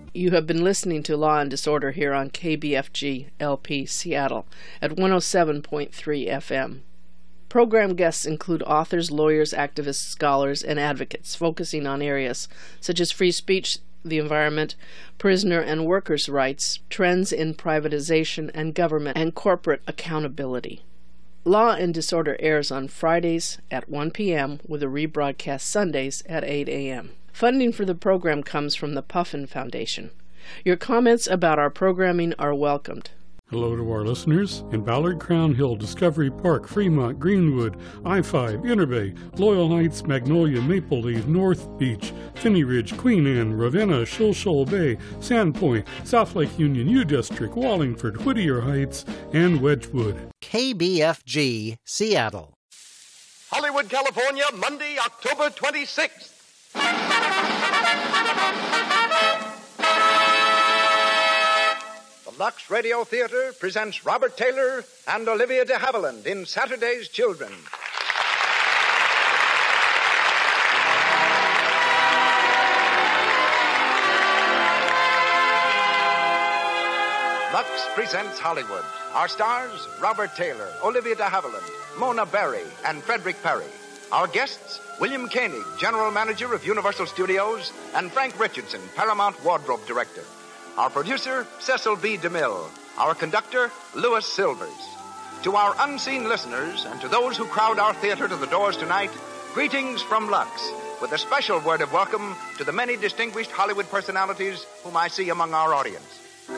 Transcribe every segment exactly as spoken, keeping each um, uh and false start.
You have been listening to Law and Disorder here on K B F G L P Seattle at one oh seven point three F M. Program guests include authors, lawyers, activists, scholars, and advocates focusing on areas such as free speech, the environment, prisoner and workers' rights, trends in privatization and government, and corporate accountability. Law and Disorder airs on Fridays at one p.m. with a rebroadcast Sundays at eight a.m. Funding for the program comes from the Puffin Foundation. Your comments about our programming are welcomed. Hello to our listeners in Ballard, Crown Hill, Discovery Park, Fremont, Greenwood, I five, Interbay, Loyal Heights, Magnolia, Maple Leaf, North Beach, Finney Ridge, Queen Anne, Ravenna, Shilshole Bay, Sandpoint, South Lake Union, U District, Wallingford, Whittier Heights, and Wedgwood. K B F G, Seattle. Hollywood, California, Monday, October twenty-sixth. The Lux Radio Theater presents Robert Taylor and Olivia de Havilland in Saturday's Children. Lux presents Hollywood. Our stars, Robert Taylor, Olivia de Havilland, Mona Berry, and Frederick Perry. Our guests, William Koenig, General Manager of Universal Studios, and Frank Richardson, Paramount Wardrobe Director. Our producer, Cecil B. DeMille. Our conductor, Louis Silvers. To our unseen listeners and to those who crowd our theater to the doors tonight, greetings from Lux, with a special word of welcome to the many distinguished Hollywood personalities whom I see among our audience.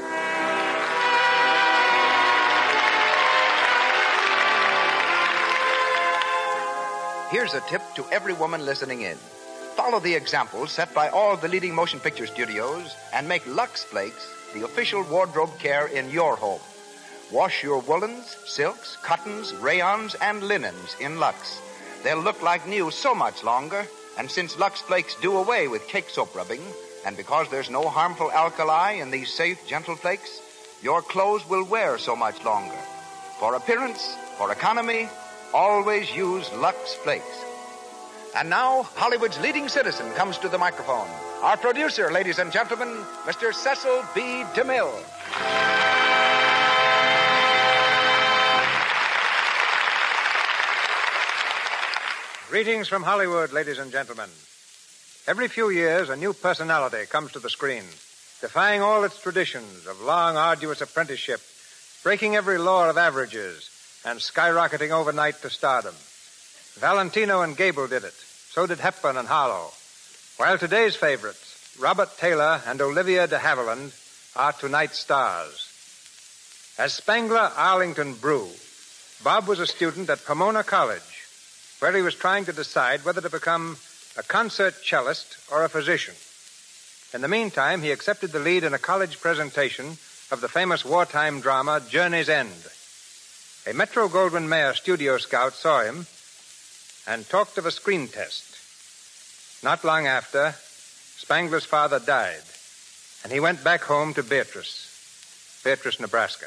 Here's a tip to every woman listening in. Follow the examples set by all the leading motion picture studios and make Lux Flakes the official wardrobe care in your home. Wash your woolens, silks, cottons, rayons, and linens in Lux. They'll look like new so much longer, and since Lux Flakes do away with cake soap rubbing, and because there's no harmful alkali in these safe, gentle flakes, your clothes will wear so much longer. For appearance, for economy, always use Lux Flakes. And now, Hollywood's leading citizen comes to the microphone. Our producer, ladies and gentlemen, Mister Cecil B. DeMille. Greetings from Hollywood, ladies and gentlemen. Every few years, a new personality comes to the screen, defying all its traditions of long, arduous apprenticeship, breaking every law of averages, and skyrocketing overnight to stardom. Valentino and Gable did it. So did Hepburn and Harlow. While today's favorites, Robert Taylor and Olivia de Havilland, are tonight's stars. As Spangler Arlington Brew, Bob was a student at Pomona College, where he was trying to decide whether to become a concert cellist or a physician. In the meantime, he accepted the lead in a college presentation of the famous wartime drama Journey's End. A Metro-Goldwyn-Mayer studio scout saw him and talked of a screen test. Not long after, Spangler's father died, and he went back home to Beatrice, Beatrice, Nebraska,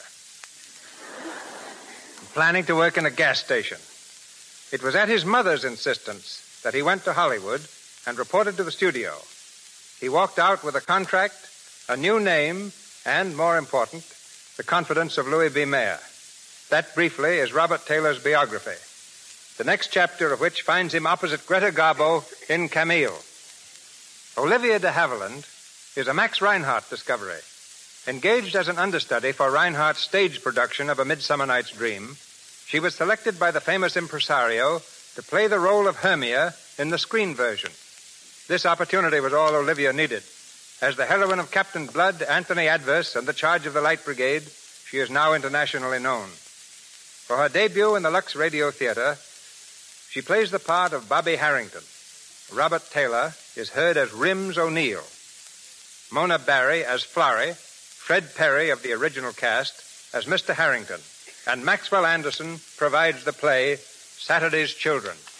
planning to work in a gas station. It was at his mother's insistence that he went to Hollywood and reported to the studio. He walked out with a contract, a new name, and, more important, the confidence of Louis B. Mayer. That, briefly, is Robert Taylor's biography, the next chapter of which finds him opposite Greta Garbo in Camille. Olivia de Havilland is a Max Reinhardt discovery. Engaged as an understudy for Reinhardt's stage production of A Midsummer Night's Dream, she was selected by the famous impresario to play the role of Hermia in the screen version. This opportunity was all Olivia needed. As the heroine of Captain Blood, Anthony Adverse, and The Charge of the Light Brigade, she is now internationally known. For her debut in the Lux Radio Theater, she plays the part of Bobby Harrington. Robert Taylor is heard as Rims O'Neill. Mona Berry as Florrie, Fred Perry of the original cast as Mister Harrington, and Maxwell Anderson provides the play Saturday's Children.